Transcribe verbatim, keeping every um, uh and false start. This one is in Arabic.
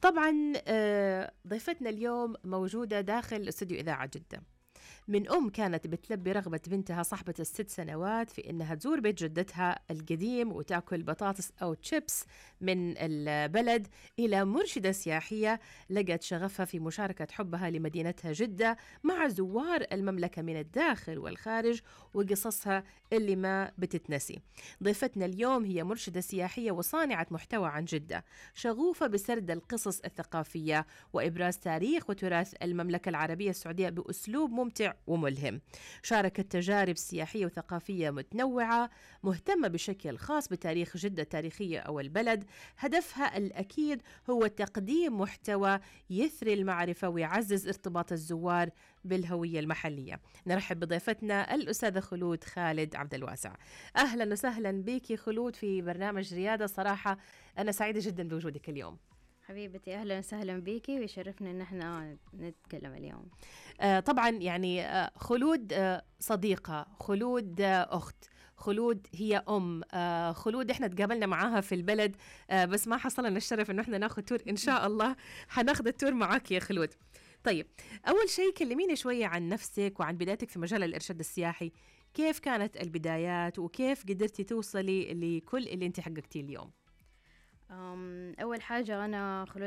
طبعا آه، ضيفتنا اليوم موجودة داخل استوديو إذاعة جدة، من أم كانت بتلبي رغبة بنتها صاحبة الست سنوات في إنها تزور بيت جدتها القديم وتأكل بطاطس أو تشيبس من البلد، إلى مرشدة سياحية لقت شغفها في مشاركة حبها لمدينتها جدة مع زوار المملكة من الداخل والخارج وقصصها اللي ما بتتنسي. ضيفتنا اليوم هي مرشدة سياحية وصانعة محتوى عن جدة، شغوفة بسرد القصص الثقافية وإبراز تاريخ وتراث المملكة العربية السعودية بأسلوب ممتع وملهم. شاركت تجارب سياحية وثقافية متنوعة، مهتمة بشكل خاص بتاريخ جدة التاريخية أو البلد. هدفها الأكيد هو تقديم محتوى يثري المعرفة ويعزز ارتباط الزوار بالهوية المحلية. نرحب بضيفتنا الأستاذة خلود خالد عبد الواسع. أهلا وسهلا بك خلود في برنامج ريادة. صراحة أنا سعيدة جدا بوجودك اليوم. حبيبتي أهلا وسهلا بيكي، ويشرفنا إن احنا نتكلم اليوم. آه طبعا يعني آه خلود آه صديقة، خلود آه أخت، خلود هي أم، آه خلود إحنا تقابلنا معاها في البلد، آه بس ما حصلنا الشرف إنه إحنا ناخد تور. إن شاء الله حناخد التور معاك يا خلود. طيب، أول شيء كلميني شوية عن نفسك وعن بدايتك في مجال الإرشاد السياحي. كيف كانت البدايات وكيف قدرتي توصلي لكل اللي أنت حققتيه اليوم؟ أم، أول حاجة أنا خلود